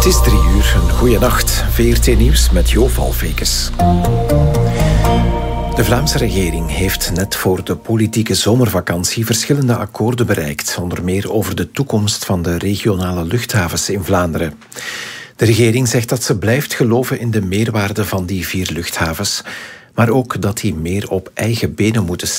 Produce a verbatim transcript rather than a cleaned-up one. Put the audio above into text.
Het is drie uur, een goeie nacht. V R T-nieuws met Jo Valvekes. De Vlaamse regering heeft net voor de politieke zomervakantie verschillende akkoorden bereikt, onder meer over de toekomst van de regionale luchthavens in Vlaanderen. De regering zegt dat ze blijft geloven in de meerwaarde van die vier luchthavens, maar ook dat die meer op eigen benen moeten staan.